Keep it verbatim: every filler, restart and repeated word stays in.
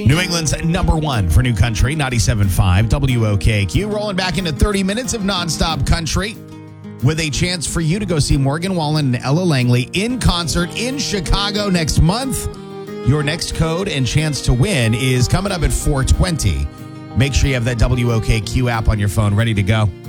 New England's number one for new country, ninety-seven point five W O K Q. Rolling back into thirty minutes of nonstop country with a chance for you to go see Morgan Wallen and Ella Langley in concert in Chicago next month. Your next code and chance to win is coming up at four twenty. Make sure you have that W O K Q app on your phone ready to go.